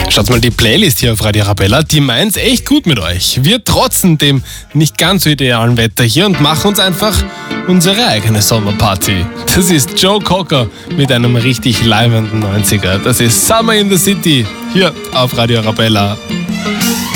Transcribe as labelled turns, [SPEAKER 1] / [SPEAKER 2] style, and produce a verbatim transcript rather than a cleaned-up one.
[SPEAKER 1] Schaut mal, die Playlist hier auf Radio Arabella, die meint's echt gut mit euch. Wir trotzen dem nicht ganz so idealen Wetter hier und machen uns einfach unsere eigene Sommerparty. Das ist Joe Cocker mit einem richtig leimenden neunziger. Das ist Summer in the City hier auf Radio Arabella.